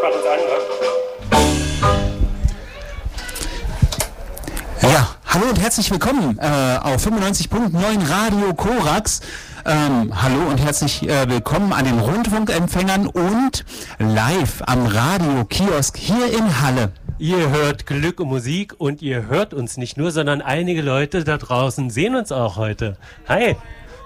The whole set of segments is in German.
machen es an, Ja, hallo und herzlich willkommen auf 95.9 Radio Korax. Hallo und herzlich willkommen an den Rundfunkempfängern und live am Radio-Kiosk hier in Halle. Ihr hört Glück und Musik und ihr hört uns nicht nur, sondern einige Leute da draußen sehen uns auch heute. Hi!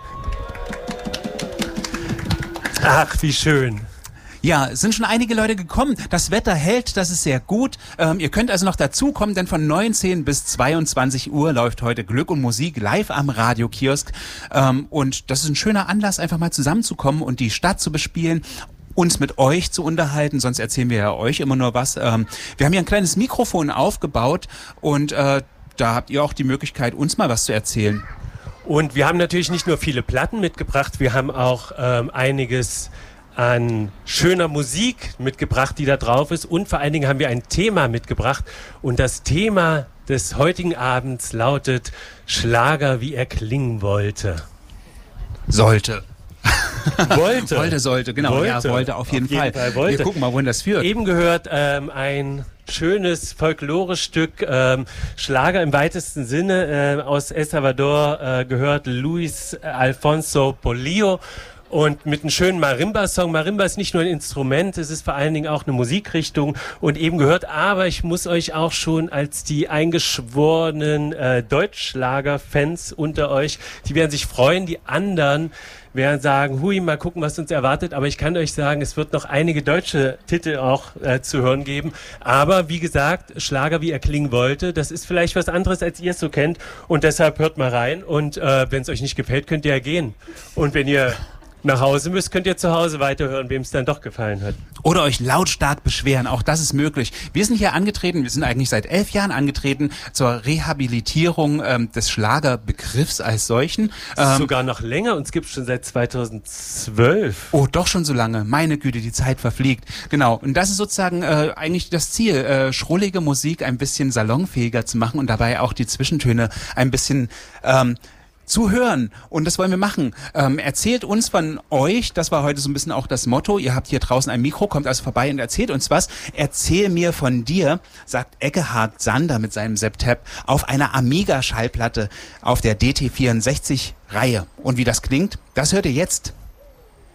Ach, wie schön. Ja, es sind schon einige Leute gekommen. Das Wetter hält, das ist sehr gut. Ihr könnt also noch dazukommen, denn von 19 bis 22 Uhr läuft heute Glück und Musik live am Radio-Kiosk. Und das ist ein schöner Anlass, einfach mal zusammenzukommen und die Stadt zu bespielen, uns mit euch zu unterhalten, sonst erzählen wir ja euch immer nur was. Wir haben hier ein kleines Mikrofon aufgebaut und da habt ihr auch die Möglichkeit, uns mal was zu erzählen. Und wir haben natürlich nicht nur viele Platten mitgebracht, wir haben auch einiges an schöner Musik mitgebracht, die da drauf ist, und vor allen Dingen haben wir ein Thema mitgebracht und das Thema des heutigen Abends lautet Schlager, wie er klingen wollte. Sollte, genau. Wollte. Ja, wollte auf jeden Fall. Wir gucken mal, wohin das führt. Eben gehört ein schönes Folklore-Stück, Schlager im weitesten Sinne, aus El Salvador gehört Luis Alfonso Polillo. Und mit einem schönen Marimba-Song. Marimba ist nicht nur ein Instrument, es ist vor allen Dingen auch eine Musikrichtung und eben gehört. Aber ich muss euch auch schon als die eingeschworenen Deutschschlager-Fans unter euch, die werden sich freuen. Die anderen werden sagen, hui, mal gucken, was uns erwartet. Aber ich kann euch sagen, es wird noch einige deutsche Titel auch zu hören geben. Aber wie gesagt, Schlager, wie er klingen wollte, das ist vielleicht was anderes, als ihr es so kennt. Und deshalb hört mal rein. Und wenn es euch nicht gefällt, könnt ihr ja gehen. Und wenn ihr nach Hause müsst, könnt ihr zu Hause weiterhören, wem es dann doch gefallen hat. Oder euch lautstark beschweren, auch das ist möglich. Wir sind hier angetreten, wir sind eigentlich seit 11 Jahren angetreten zur Rehabilitierung des Schlagerbegriffs als solchen. Sogar noch länger, uns gibt es schon seit 2012. Oh, doch schon so lange. Meine Güte, die Zeit verfliegt. Genau, und das ist sozusagen eigentlich das Ziel, schrullige Musik ein bisschen salonfähiger zu machen und dabei auch die Zwischentöne ein bisschen zu hören. Und das wollen wir machen. Erzählt uns von euch, das war heute so ein bisschen auch das Motto, ihr habt hier draußen ein Mikro, kommt also vorbei und erzählt uns was. Erzähl mir von dir, sagt Eckehard Sander mit seinem Septep auf einer Amiga-Schallplatte auf der DT64-Reihe. Und wie das klingt, das hört ihr jetzt.